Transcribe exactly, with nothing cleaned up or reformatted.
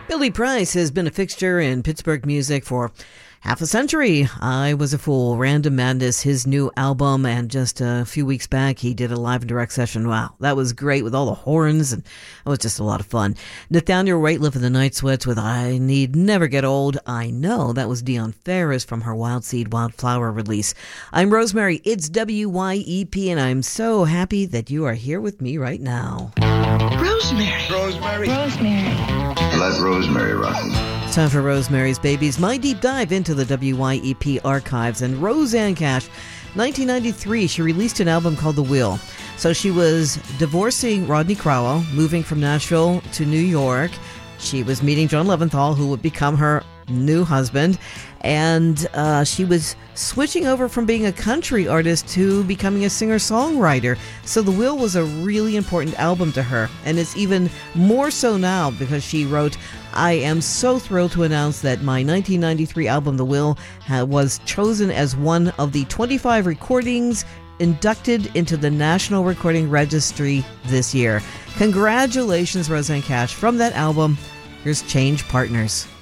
Billy Price has been a fixture in Pittsburgh music for half a century. I Was a Fool, Random Madness, his new album, and just a few weeks back he did a live and direct session. Wow, that was great with all the horns, and it was just a lot of fun. Nathaniel Rateliff and the Night Sweats with I Need Never Get Old. I know that was Dion Ferris from her Wild Seed, Wildflower release. I'm Rosemary, it's W Y E P, and I'm so happy that you are here with me right now. Rosemary. Rosemary. Rosemary. Let Rosemary rock. It's time for Rosemary's Babies, my deep dive into the W Y E P archives. And Rosanne Cash, nineteen ninety-three, she released an album called The Wheel. So she was divorcing Rodney Crowell, moving from Nashville to New York. She was meeting John Leventhal, who would become her new husband. And uh, she was switching over from being a country artist to becoming a singer-songwriter. So The Wheel was a really important album to her. And it's even more so now because she wrote, I am so thrilled to announce that my nineteen ninety-three album, The Wheel, ha- was chosen as one of the twenty-five recordings inducted into the National Recording Registry this year. Congratulations, Rosanne Cash. From that album, here's Change Partners.